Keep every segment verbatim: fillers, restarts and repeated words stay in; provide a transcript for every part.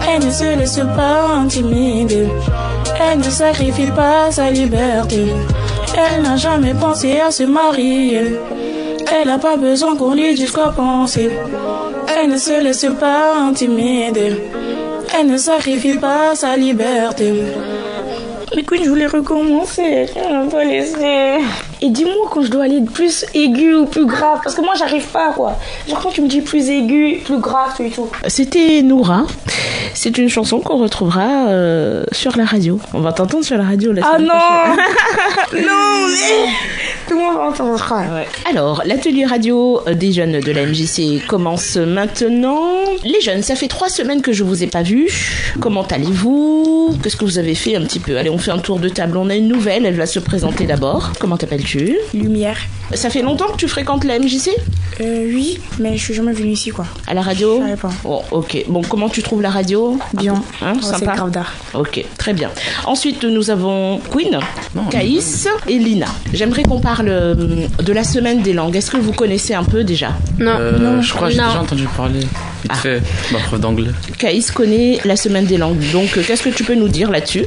Elle ne se laisse pas intimider. Elle ne sacrifie pas sa liberté. Elle n'a jamais pensé à se marier. Elle n'a pas besoin qu'on lui dise quoi penser. Elle ne se laisse pas intimider. Elle ne sacrifie pas sa liberté. Mais Queen, je voulais recommencer. Je ne pas laisser. Et dis-moi quand je dois aller plus aigu ou plus grave. Parce que moi, j'arrive pas, quoi. Genre quand tu me dis plus aigu, plus grave, tout et tout. C'était Noura. C'est une chanson qu'on retrouvera euh, sur la radio. On va t'entendre sur la radio la semaine ah prochaine. Non Non, mais... Tout le monde va entendre. Ouais. Alors, l'atelier radio des jeunes de la M J C commence maintenant. Les jeunes, ça fait trois semaines que je vous ai pas vus. Comment allez-vous? Qu'est-ce que vous avez fait un petit peu? Allez, on fait un tour de table. On a une nouvelle, elle va se présenter d'abord. Comment t'appelles-tu? Lumière. Ça fait longtemps que tu fréquentes la M J C? Euh, oui, mais je suis jamais venue ici, quoi. À la radio? Je savais pas. Oh, ok. Bon, comment tu trouves la radio? Bien. Hein, oh, sympa. C'est grave d'art. Ok, très bien. Ensuite, nous avons Queen, non, Caïs non. et Lina. J'aimerais qu'on parle de la semaine des langues. Est-ce que vous connaissez un peu déjà? Non. Euh, non. Je crois que j'ai non. déjà entendu parler. Vite ah. fait, ma prof d'anglais. Caïs connaît la semaine des langues. Donc, qu'est-ce que tu peux nous dire là-dessus?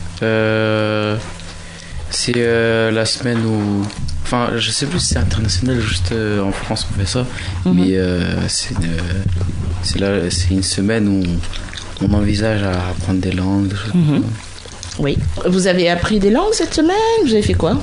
euh, C'est euh, la semaine où... Enfin, je sais plus si c'est international ou juste euh, en France on fait ça. Mm-hmm. Mais euh, c'est, une, c'est, là, c'est une semaine où on, on envisage à apprendre des langues. Des choses mm-hmm. comme ça. Oui. Vous avez appris des langues cette semaine? Vous avez fait quoi?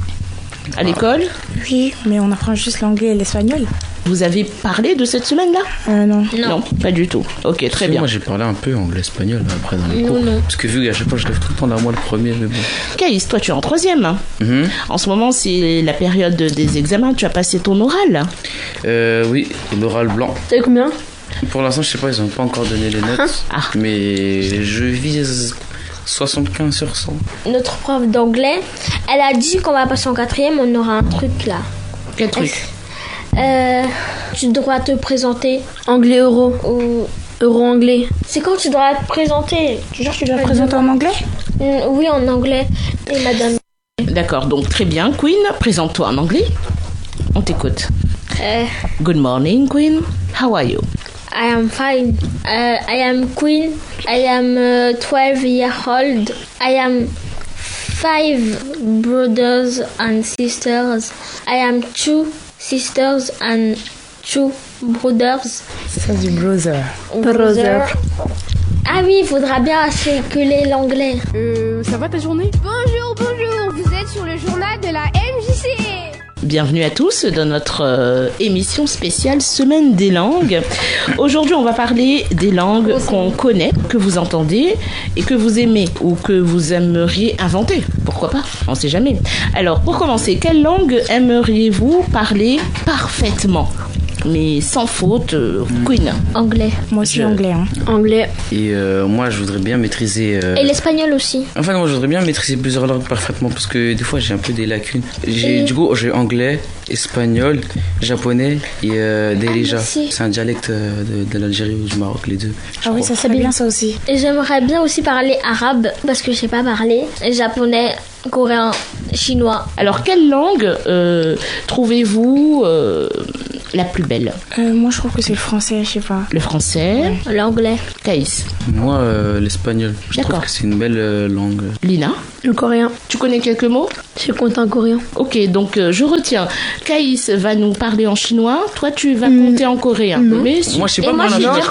À l'école? Oui, mais on apprend juste l'anglais et l'espagnol. Vous avez parlé de cette semaine-là? euh, non. non. Non, pas du tout. Ok, très si, bien. Moi, j'ai parlé un peu anglais-espagnol après dans les non, cours. Non. Parce que vu qu'à chaque fois, je lève tout le temps là, moi le premier, mais bon. Caïs, toi, tu es en troisième. Mm-hmm. En ce moment, c'est la période des examens. Tu as passé ton oral? euh, Oui, l'oral blanc. T'as combien? Pour l'instant, je sais pas, ils n'ont pas encore donné les notes. Ah. Mais je vise soixante-quinze sur cent. Notre prof d'anglais, elle a dit qu'on va passer en quatrième, on aura un truc là. Quel truc? euh, Tu dois te présenter. Anglais-euro. Ou... Euro-anglais. C'est quand tu dois te présenter. Genre, tu dois te présenter en anglais? Oui, en anglais. Et madame. D'accord, donc très bien. Queen, présente-toi en anglais. On t'écoute. Euh... Good morning, Queen. How are you? I am fine. Uh, I am Queen. I am uh, twelve years old. I am five brothers and sisters. I am two sisters and two brothers. C'est ça du brother. Brother. Ah oui, il faudra bien articuler l'anglais. Euh, ça va ta journée? Bonjour, bonjour. Vous êtes sur le journal de la M J C. Bienvenue à tous dans notre euh, émission spéciale Semaine des langues. Aujourd'hui, on va parler des langues qu'on connaît, que vous entendez et que vous aimez ou que vous aimeriez inventer. Pourquoi pas? On ne sait jamais. Alors, pour commencer, quelle langue aimeriez-vous parler parfaitement? Mais sans faute, euh, Queen. Anglais. Moi aussi, Je... anglais. Hein. Anglais. Et euh, moi, je voudrais bien maîtriser... Euh... Et l'espagnol aussi. Enfin, moi, je voudrais bien maîtriser plusieurs langues parfaitement parce que des fois, j'ai un peu des lacunes. J'ai, et... Du coup, j'ai anglais, espagnol, japonais et euh, Derija. Ah, c'est un dialecte de, de l'Algérie ou du Maroc, les deux. Ah oui, ça serait bien ça aussi. Et j'aimerais bien aussi parler arabe parce que je sais pas parler. Japonais, coréen, chinois. Alors, quelle langue euh, trouvez-vous euh, la plus belle? euh, Moi, je trouve que c'est le français, je sais pas. Le français. Ouais. L'anglais. Caïs. Moi, euh, l'espagnol. Je D'accord. trouve que c'est une belle euh, langue. Lina. Le coréen. Tu connais quelques mots? Je compte un coréen. Ok, donc euh, je retiens. Caïs va nous parler en chinois. Toi, tu vas mmh. compter en coréen. Mmh. Mais si... Moi, je sais pas moi, moi, je la vais